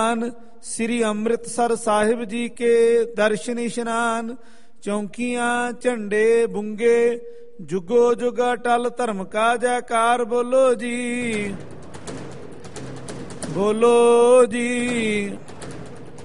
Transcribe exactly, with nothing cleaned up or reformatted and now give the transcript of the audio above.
श्री अमृतसर साहिब जी के दर्शन स्नान। चौकियां झंडे बुंगे जुगो जुग अटल धर्म का जयकार। बोलो जी बोलो जी।